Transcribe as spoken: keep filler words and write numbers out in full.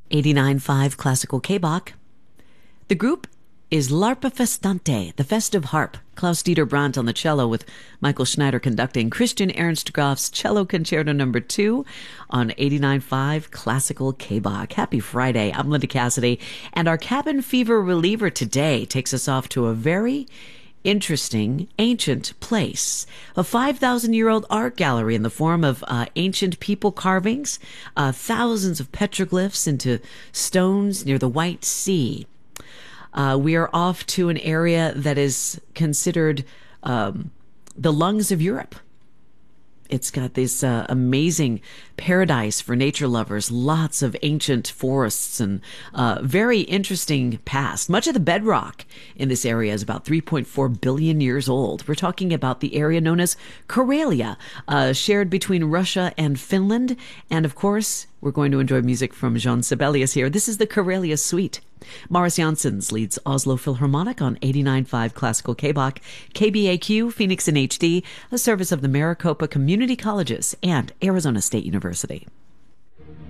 eighty-nine point five Classical K-Bach. The group is L'Arpa Festante, the festive harp. Klaus-Dieter Brandt on the cello with Michael Schneider conducting. Christian Ernst Graf's Cello Concerto Number two on eighty-nine point five Classical K-Bach. Happy Friday. I'm Linda Cassidy. And our cabin fever reliever today takes us off to a very interesting ancient place. A five thousand year old art gallery in the form of uh, ancient people carvings, uh, thousands of petroglyphs into stones near the White Sea. Uh, we are off to an area that is considered um, the lungs of Europe. It's got this uh, amazing paradise for nature lovers, lots of ancient forests and uh, very interesting past. Much of the bedrock in this area is about three point four billion years old. We're talking about the area known as Karelia, uh, shared between Russia and Finland. And of course, we're going to enjoy music from Jean Sibelius here. This is the Karelia Suite. Morris Janssens leads Oslo Philharmonic on eighty-nine point five Classical K-Bach, K B A Q, Phoenix in H D, a service of the Maricopa Community Colleges and Arizona State University.